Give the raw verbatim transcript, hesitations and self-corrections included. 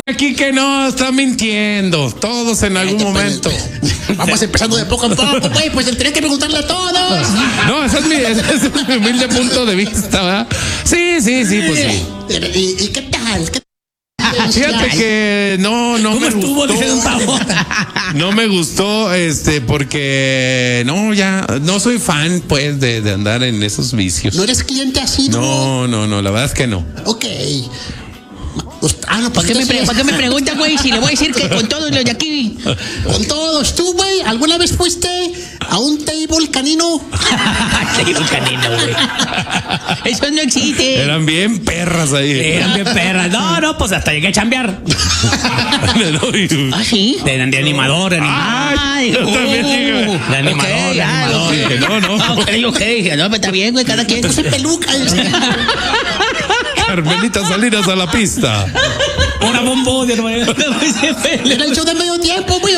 Aquí que no, está mintiendo. Todos en algún momento. Vamos empezando de poco a poco, güey. Pues tenés que preguntarle a todos. No, ese es mi, ese es mi humilde punto de vista, ¿verdad? Sí, sí, sí, pues sí. ¿Y, y qué tal? ¿Qué Fíjate que no, no ¿Cómo me estuvo? gustó. Dice un pavo. No me gustó, este, porque no, ya, no soy fan, pues, de, de andar en esos vicios. ¿No eres cliente así, no? No, no, no, la verdad es que no. Ok. Ah, no, ¿Para qué, me pre- ¿Para qué me pregunta, güey? Si le voy a decir que con todos los de aquí. Con todos, tú, güey, ¿alguna vez fuiste a un table canino? Table canino, güey. Eso no existe. Eran bien perras ahí. Eran bien perras. No, no, pues hasta llegué a chambear. ¿Ah, sí? De, de animador, de animador. Ay, yo también uh, llegué. De animador, ok, de ya, animador. ok. No, no. Ah, ok, ok. No, pero está bien, güey, cada quien con su peluca. Carmelita Salinas a la pista. Una bombón de nuevo. Era el show de medio tiempo, güey.